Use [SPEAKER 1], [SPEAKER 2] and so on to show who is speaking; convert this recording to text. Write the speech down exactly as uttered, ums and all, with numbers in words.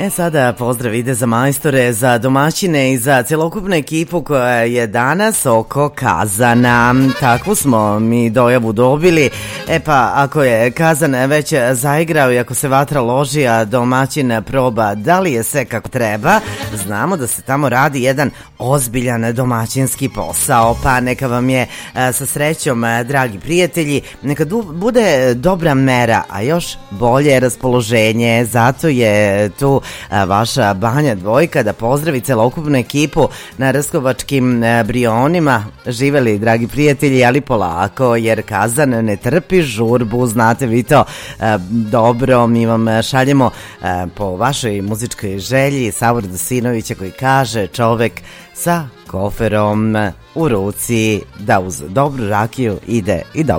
[SPEAKER 1] E sada pozdrav ide za majstore, za domaćine i za celokupnu ekipu koja je danas oko kazana. Takvu smo mi dojavu dobili. E pa ako je kazan već zaigrao i ako se vatra loži, a domaćin proba da li je sve kako treba, znamo da se tamo radi jedan ozbiljan domaćinski posao. Pa neka vam je sa srećom, dragi prijatelji, neka du- bude dobra mera, a još bolje raspoloženje. Zato je tu vaša Banja Dvojka da pozdravi celokupnu ekipu na Rskovačkim Brionima. Živeli, dragi prijatelji, ali polako, jer kazan ne trpi žurbu, znate vi to dobro. Mi vam šaljemo po vašoj muzičkoj želji Savor Dosinovića koji kaže: čovek sa koferom u ruci da uz dobru rakiju ide i dobro